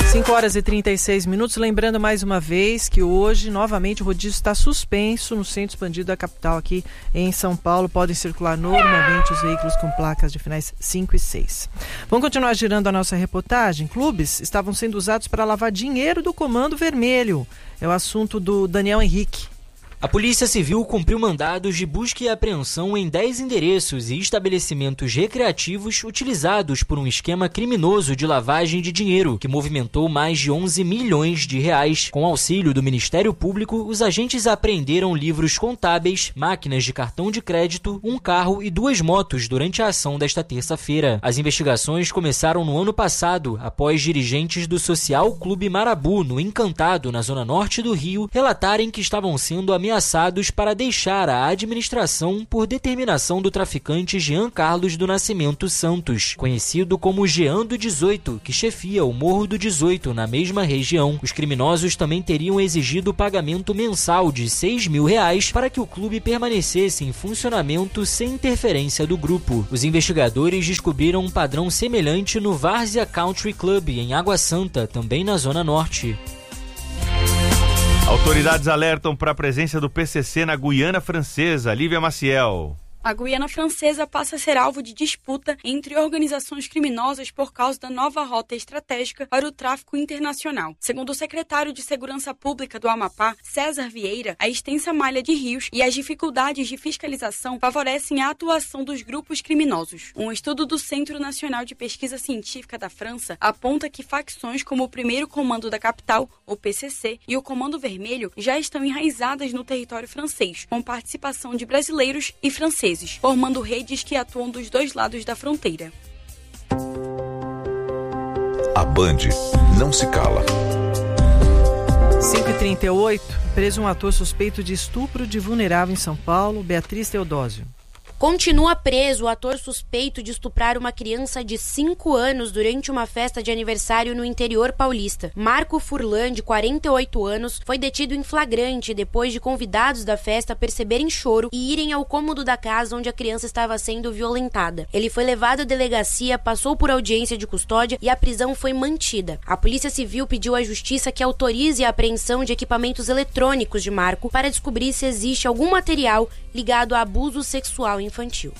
5h36. Lembrando mais uma vez que hoje, novamente, o rodízio está suspenso no centro expandido da capital aqui em São Paulo. Podem circular normalmente os veículos com placas de finais 5 e 6. Vamos continuar girando a nossa reportagem. Clubes estavam sendo usados para lavar dinheiro do Comando Vermelho. É o assunto do Daniel Henrique. A Polícia Civil cumpriu mandados de busca e apreensão em 10 endereços e estabelecimentos recreativos utilizados por um esquema criminoso de lavagem de dinheiro, que movimentou mais de 11 milhões de reais. Com auxílio do Ministério Público, os agentes apreenderam livros contábeis, máquinas de cartão de crédito, um carro e 2 motos durante a ação desta terça-feira. As investigações começaram no ano passado, após dirigentes do Social Clube Marabu, no Encantado, na zona norte do Rio, relatarem que estavam sendo ameaçados para deixar a administração por determinação do traficante Jean Carlos do Nascimento Santos, conhecido como Jean do 18, que chefia o Morro do 18 na mesma região. Os criminosos também teriam exigido o pagamento mensal de R$6 mil para que o clube permanecesse em funcionamento sem interferência do grupo. Os investigadores descobriram um padrão semelhante no Várzea Country Club, em Água Santa, também na Zona Norte. Autoridades alertam para a presença do PCC na Guiana Francesa. Lívia Maciel. A Guiana Francesa passa a ser alvo de disputa entre organizações criminosas por causa da nova rota estratégica para o tráfico internacional. Segundo o secretário de Segurança Pública do Amapá, César Vieira, a extensa malha de rios e as dificuldades de fiscalização favorecem a atuação dos grupos criminosos. Um estudo do Centro Nacional de Pesquisa Científica da França aponta que facções como o Primeiro Comando da Capital, o PCC, e o Comando Vermelho já estão enraizadas no território francês, com participação de brasileiros e franceses, formando redes que atuam dos dois lados da fronteira. A Band não se cala. 5h38, preso um ator suspeito de estupro de vulnerável em São Paulo, Beatriz Teodósio. Continua preso o ator suspeito de estuprar uma criança de 5 anos durante uma festa de aniversário no interior paulista. Marco Furlan, de 48 anos, foi detido em flagrante depois de convidados da festa perceberem choro e irem ao cômodo da casa onde a criança estava sendo violentada. Ele foi levado à delegacia, passou por audiência de custódia e a prisão foi mantida. A Polícia Civil pediu à Justiça que autorize a apreensão de equipamentos eletrônicos de Marco para descobrir se existe algum material ligado a abuso sexual infantil.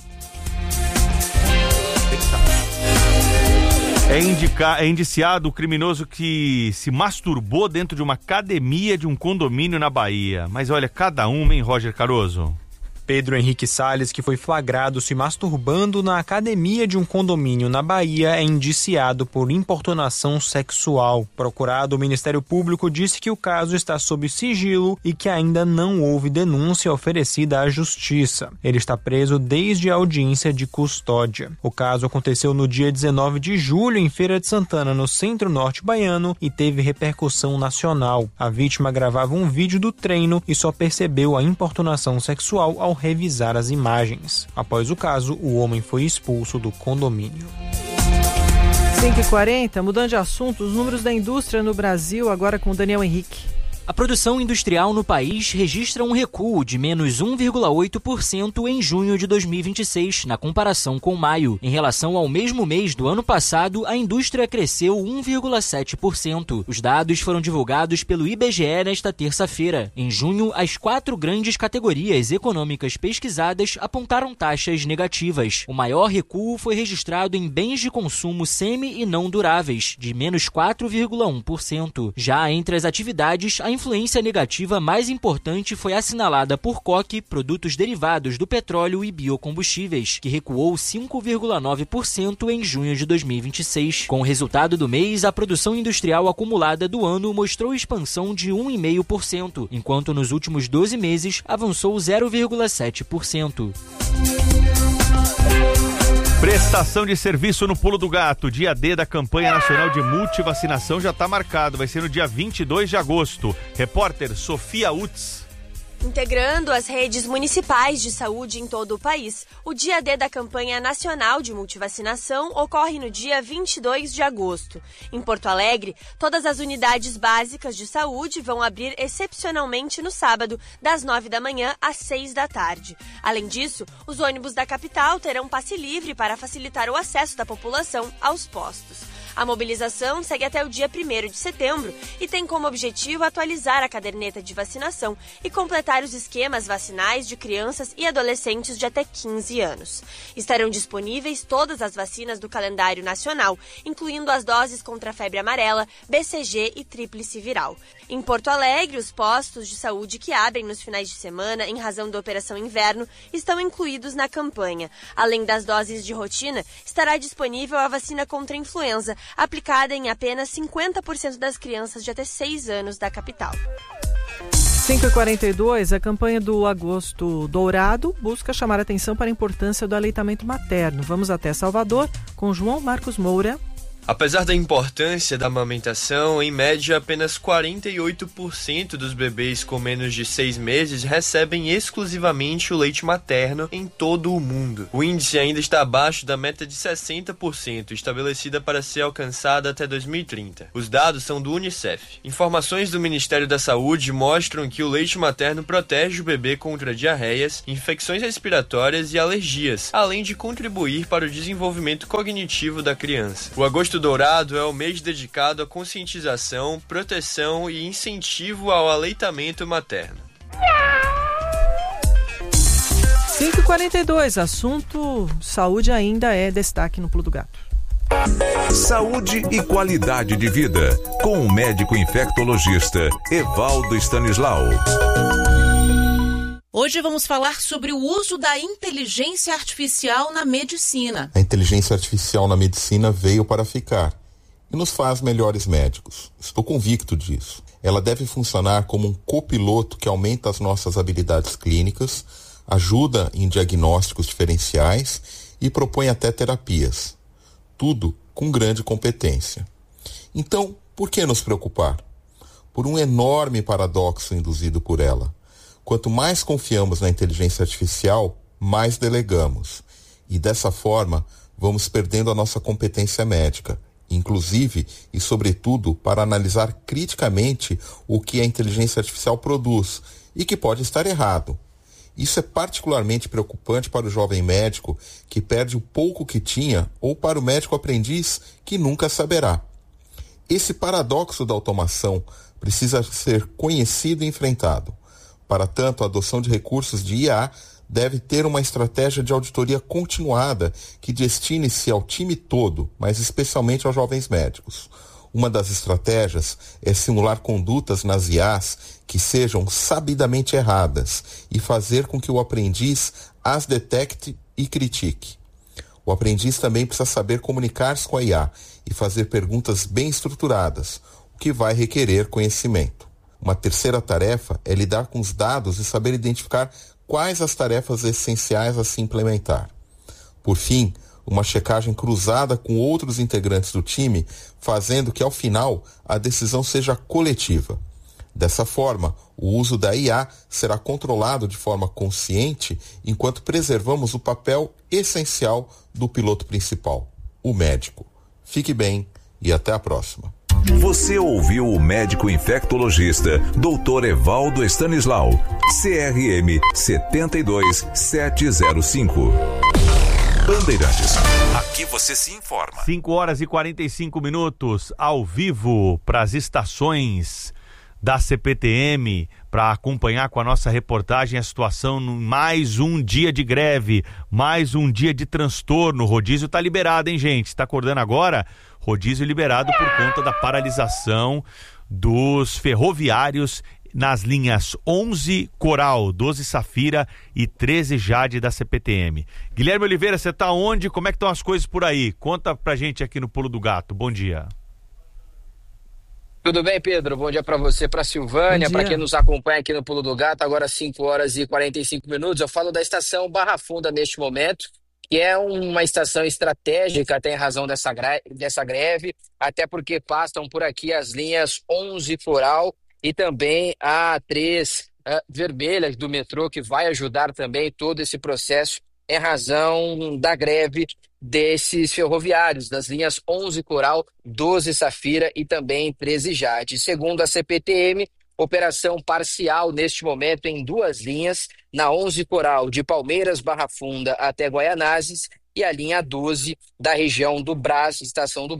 É indiciado o criminoso que se masturbou dentro de uma academia de um condomínio na Bahia. Mas olha, cada uma, hein, Roger Caroso? Pedro Henrique Salles, que foi flagrado se masturbando na academia de um condomínio na Bahia, é indiciado por importunação sexual. Procurado, o Ministério Público disse que o caso está sob sigilo e que ainda não houve denúncia oferecida à Justiça. Ele está preso desde a audiência de custódia. O caso aconteceu no dia 19 de julho em Feira de Santana, no centro-norte baiano, e teve repercussão nacional. A vítima gravava um vídeo do treino e só percebeu a importunação sexual ao revisar as imagens. Após o caso, o homem foi expulso do condomínio. 5h40, mudando de assunto, os números da indústria no Brasil, agora com o Daniel Henrique. A produção industrial no país registra um recuo de menos 1,8% em junho de 2026, na comparação com maio. Em relação ao mesmo mês do ano passado, a indústria cresceu 1,7%. Os dados foram divulgados pelo IBGE nesta terça-feira. Em junho, as 4 grandes categorias econômicas pesquisadas apontaram taxas negativas. O maior recuo foi registrado em bens de consumo semi e não duráveis, de menos 4,1%. Já entre as atividades, a influência negativa mais importante foi assinalada por coque, produtos derivados do petróleo e biocombustíveis, que recuou 5,9% em junho de 2026. Com o resultado do mês, a produção industrial acumulada do ano mostrou expansão de 1,5%, enquanto nos últimos 12 meses avançou 0,7%. Prestação de serviço no Pulo do Gato. Dia D da campanha nacional de multivacinação já está marcado. Vai ser no dia 22 de agosto. Repórter Sofia Utz. Integrando as redes municipais de saúde em todo o país, o dia D da campanha nacional de multivacinação ocorre no dia 22 de agosto. Em Porto Alegre, todas as unidades básicas de saúde vão abrir excepcionalmente no sábado, das 9 da manhã às 6 da tarde. Além disso, os ônibus da capital terão passe livre para facilitar o acesso da população aos postos. A mobilização segue até o dia 1º de setembro e tem como objetivo atualizar a caderneta de vacinação e completar os esquemas vacinais de crianças e adolescentes de até 15 anos. Estarão disponíveis todas as vacinas do calendário nacional, incluindo as doses contra a febre amarela, BCG e tríplice viral. Em Porto Alegre, os postos de saúde que abrem nos finais de semana em razão da Operação Inverno estão incluídos na campanha. Além das doses de rotina, estará disponível a vacina contra a influenza, aplicada em apenas 50% das crianças de até 6 anos da capital. 5h42, a campanha do Agosto Dourado busca chamar atenção para a importância do aleitamento materno. Vamos até Salvador com João Marcos Moura. Apesar da importância da amamentação, em média apenas 48% dos bebês com menos de 6 meses recebem exclusivamente o leite materno em todo o mundo. O índice ainda está abaixo da meta de 60%, estabelecida para ser alcançada até 2030. Os dados são do Unicef. Informações do Ministério da Saúde mostram que o leite materno protege o bebê contra diarreias, infecções respiratórias e alergias, além de contribuir para o desenvolvimento cognitivo da criança. O Agosto Dourado é o mês dedicado à conscientização, proteção e incentivo ao aleitamento materno. 5h42, assunto saúde ainda é destaque no Pulo do Gato. Saúde e qualidade de vida, com o médico infectologista Evaldo Stanislau. Hoje vamos falar sobre o uso da inteligência artificial na medicina. A inteligência artificial na medicina veio para ficar e nos faz melhores médicos. Estou convicto disso. Ela deve funcionar como um copiloto que aumenta as nossas habilidades clínicas, ajuda em diagnósticos diferenciais e propõe até terapias. Tudo com grande competência. Então, por que nos preocupar? Por um enorme paradoxo induzido por ela. Quanto mais confiamos na inteligência artificial, mais delegamos. E dessa forma, vamos perdendo a nossa competência médica, inclusive e sobretudo para analisar criticamente o que a inteligência artificial produz e que pode estar errado. Isso é particularmente preocupante para o jovem médico que perde o pouco que tinha ou para o médico aprendiz que nunca saberá. Esse paradoxo da automação precisa ser conhecido e enfrentado. Para tanto, a adoção de recursos de IA deve ter uma estratégia de auditoria continuada que destine-se ao time todo, mas especialmente aos jovens médicos. Uma das estratégias é simular condutas nas IAs que sejam sabidamente erradas e fazer com que o aprendiz as detecte e critique. O aprendiz também precisa saber comunicar-se com a IA e fazer perguntas bem estruturadas, o que vai requerer conhecimento. Uma terceira tarefa é lidar com os dados e saber identificar quais as tarefas essenciais a se implementar. Por fim, uma checagem cruzada com outros integrantes do time, fazendo que, ao final, a decisão seja coletiva. Dessa forma, o uso da IA será controlado de forma consciente, enquanto preservamos o papel essencial do piloto principal, o médico. Fique bem e até a próxima. Você ouviu o médico infectologista Dr. Evaldo Stanislau, CRM 72705. Bandeirantes. Aqui você se informa. 5h45, ao vivo, para as estações da CPTM, para acompanhar com a nossa reportagem a situação no mais um dia de greve, mais um dia de transtorno. O rodízio está liberado, hein, gente? Está acordando agora? Rodízio liberado por conta da paralisação dos ferroviários nas linhas 11 Coral, 12 Safira e 13 Jade da CPTM. Guilherme Oliveira, você está onde? Como é que estão as coisas por aí? Conta pra gente aqui no Pulo do Gato. Bom dia. Tudo bem, Pedro? Bom dia para você, para Silvânia, para quem nos acompanha aqui no Pulo do Gato. Agora 5h45. Eu falo da estação Barra Funda neste momento, que é uma estação estratégica, até em razão dessa greve, até porque passam por aqui as linhas 11 Floral e também a 3 vermelha do metrô, que vai ajudar também todo esse processo em razão da greve desses ferroviários, das linhas 11 Coral, 12 Safira e também 13 Jade. Segundo a CPTM, operação parcial neste momento em 2 linhas, na 11 Coral de Palmeiras, Barra Funda até Guaianazes e a linha 12 da região do Brás, estação do Brás,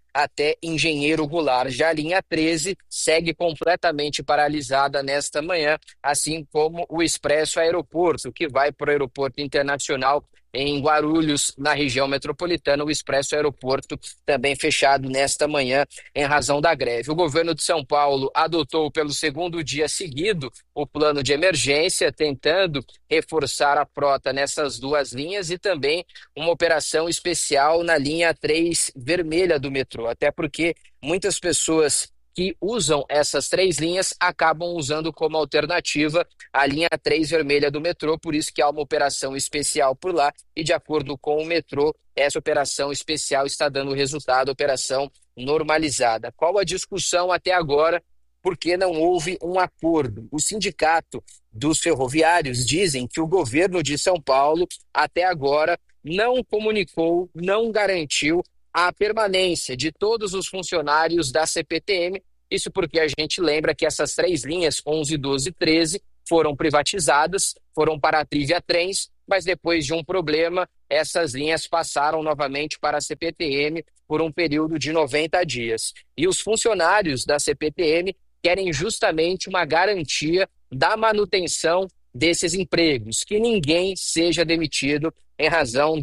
até Engenheiro Goulart. Já a linha 13 segue completamente paralisada nesta manhã, assim como o Expresso Aeroporto, que vai para o Aeroporto Internacional em Guarulhos, na região metropolitana. O Expresso Aeroporto também fechado nesta manhã em razão da greve. O governo de São Paulo adotou pelo segundo dia seguido o plano de emergência, tentando reforçar a frota nessas duas linhas e também uma operação especial na linha 3 vermelha do metrô, até porque muitas pessoas que usam essas 3 linhas acabam usando como alternativa a linha 3 vermelha do metrô, por isso que há uma operação especial por lá e, de acordo com o metrô, essa operação especial está dando resultado, operação normalizada. Qual a discussão até agora? Porque não houve um acordo. O sindicato dos ferroviários dizem que o governo de São Paulo até agora não comunicou, não garantiu a permanência de todos os funcionários da CPTM, isso porque a gente lembra que essas 3 linhas, 11, 12 e 13, foram privatizadas, foram para a Trivia Trens, mas depois de um problema, essas linhas passaram novamente para a CPTM por um período de 90 dias. E os funcionários da CPTM querem justamente uma garantia da manutenção desses empregos, que ninguém seja demitido em razão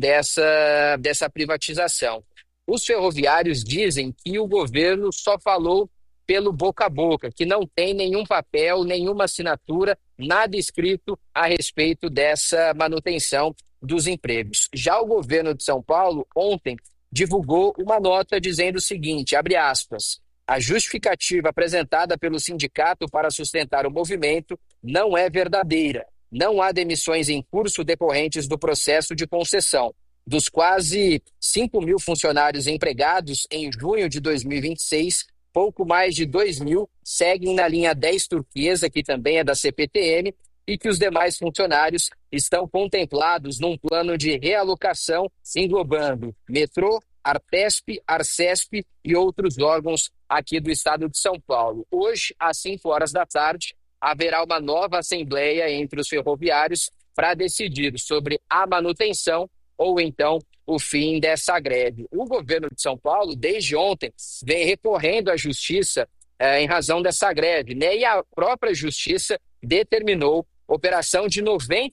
dessa privatização. Os ferroviários dizem que o governo só falou pelo boca a boca, que não tem nenhum papel, nenhuma assinatura, nada escrito a respeito dessa manutenção dos empregos. Já o governo de São Paulo, ontem, divulgou uma nota dizendo o seguinte, abre aspas, a justificativa apresentada pelo sindicato para sustentar o movimento não é verdadeira. Não há demissões em curso decorrentes do processo de concessão. Dos quase 5.000 funcionários empregados em junho de 2026, pouco mais de 2.000 seguem na linha 10 turquesa, que também é da CPTM, e que os demais funcionários estão contemplados num plano de realocação englobando metrô, Artesp, Arcesp e outros órgãos aqui do estado de São Paulo. Hoje, às 5 horas da tarde, haverá uma nova assembleia entre os ferroviários para decidir sobre a manutenção ou então o fim dessa greve. O governo de São Paulo, desde ontem, vem recorrendo à justiça em razão dessa greve, né? E a própria justiça determinou operação de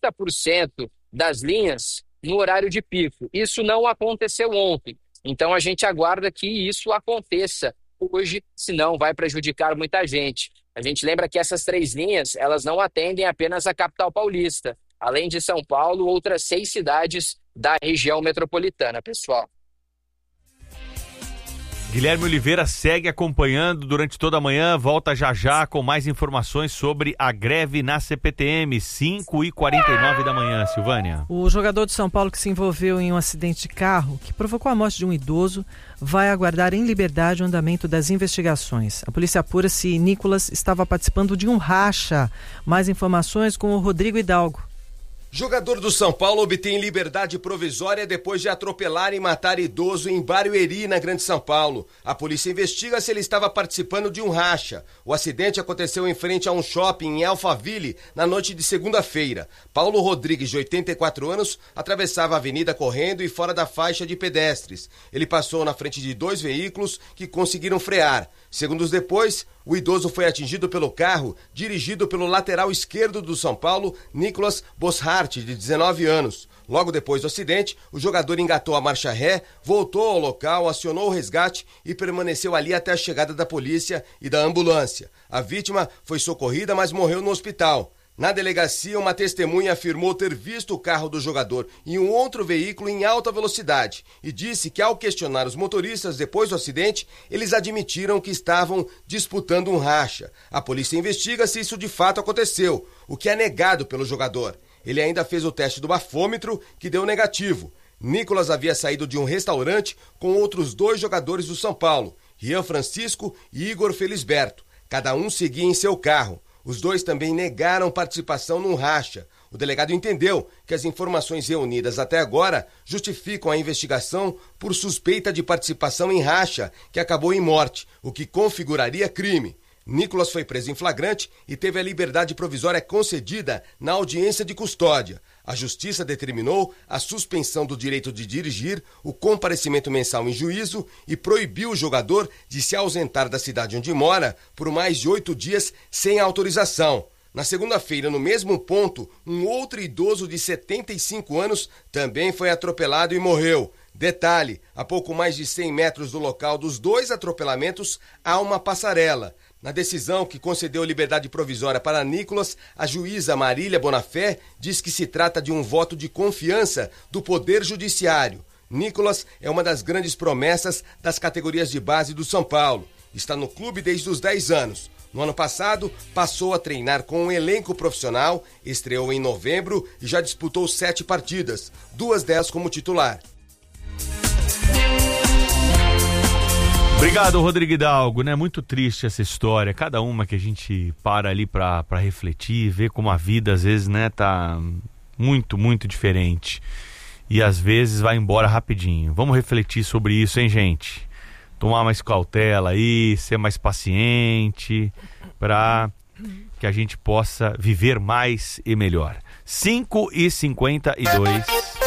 90% das linhas no horário de pico. Isso não aconteceu ontem, então a gente aguarda que isso aconteça hoje, senão vai prejudicar muita gente. A gente lembra que essas 3 linhas, elas não atendem apenas a capital paulista, além de São Paulo, outras 6 cidades da região metropolitana, pessoal. Guilherme Oliveira segue acompanhando durante toda a manhã, volta já já com mais informações sobre a greve na CPTM, 5h49 da manhã, Silvânia. O jogador de São Paulo que se envolveu em um acidente de carro que provocou a morte de um idoso vai aguardar em liberdade o andamento das investigações. A polícia apura se Nicolas estava participando de um racha. Mais informações com o Rodrigo Hidalgo. Jogador do São Paulo obtém liberdade provisória depois de atropelar e matar idoso em Barueri, na Grande São Paulo. A polícia investiga se ele estava participando de um racha. O acidente aconteceu em frente a um shopping em Alphaville na noite de segunda-feira. Paulo Rodrigues, de 84 anos, atravessava a avenida correndo e fora da faixa de pedestres. Ele passou na frente de 2 veículos que conseguiram frear. Segundos depois, o idoso foi atingido pelo carro dirigido pelo lateral esquerdo do São Paulo, Nicolas Boshart, de 19 anos. Logo depois do acidente, o jogador engatou a marcha ré, voltou ao local, acionou o resgate e permaneceu ali até a chegada da polícia e da ambulância. A vítima foi socorrida, mas morreu no hospital. Na delegacia, uma testemunha afirmou ter visto o carro do jogador e um outro veículo em alta velocidade e disse que, ao questionar os motoristas depois do acidente, eles admitiram que estavam disputando um racha. A polícia investiga se isso de fato aconteceu, o que é negado pelo jogador. Ele ainda fez o teste do bafômetro, que deu negativo. Nicolas havia saído de um restaurante com outros 2 jogadores do São Paulo, Rian Francisco e Igor Felisberto. Cada um seguia em seu carro. Os 2 também negaram participação num racha. O delegado entendeu que as informações reunidas até agora justificam a investigação por suspeita de participação em racha, que acabou em morte, o que configuraria crime. Nicolas foi preso em flagrante e teve a liberdade provisória concedida na audiência de custódia. A Justiça determinou a suspensão do direito de dirigir, o comparecimento mensal em juízo e proibiu o jogador de se ausentar da cidade onde mora por mais de 8 dias sem autorização. Na segunda-feira, no mesmo ponto, um outro idoso de 75 anos também foi atropelado e morreu. Detalhe, a pouco mais de 100 metros do local dos 2 atropelamentos há uma passarela. Na decisão que concedeu liberdade provisória para Nicolas, a juíza Marília Bonafé diz que se trata de um voto de confiança do Poder Judiciário. Nicolas é uma das grandes promessas das categorias de base do São Paulo. Está no clube desde os 10 anos. No ano passado, passou a treinar com um elenco profissional, estreou em novembro e já disputou 7 partidas, 2 delas como titular. Obrigado, Rodrigo Hidalgo, né? Muito triste essa história, cada uma que a gente para ali pra refletir, ver como a vida às vezes, né, tá muito, muito diferente e às vezes vai embora rapidinho. Vamos refletir sobre isso, hein, gente? Tomar mais cautela aí, ser mais paciente para que a gente possa viver mais e melhor. 5h52.